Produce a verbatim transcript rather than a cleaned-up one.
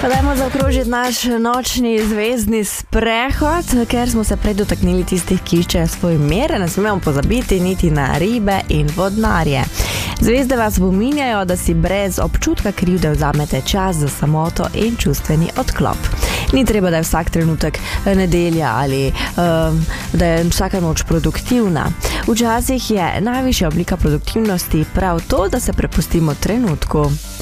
Pa dajmo zaokrožiti naš nočni zvezdni sprehod, ker smo se prej dotaknili tistih, ki iščejo svoj mir. Ne smemo pozabiti niti na ribe in vodnarje. Zvezde vas pominjajo, da si brez občutka krivde vzamete čas za samoto in čustveni odklop. Ni treba, da je vsak trenutek nedelja ali um, da je vsaka noč produktivna. Včasih je najvišja oblika produktivnosti prav to, da se prepustimo trenutku.